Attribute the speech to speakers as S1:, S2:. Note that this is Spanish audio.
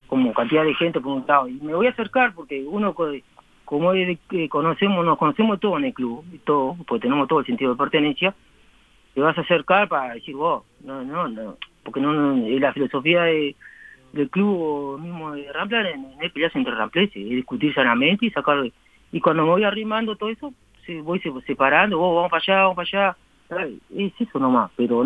S1: como cantidad de gente por un lado. Y me voy a acercar porque uno, como es nos conocemos todos en el club, y todo, porque tenemos todo el sentido de pertenencia, te vas a acercar para decir, vos, no, porque la filosofía del club mismo de Rampla no es pelearse entre rampleses, es discutir sanamente y sacar. Y cuando me voy arrimando todo eso, voy separando, vos vamos para allá, ¿sabes? Es eso nomás, pero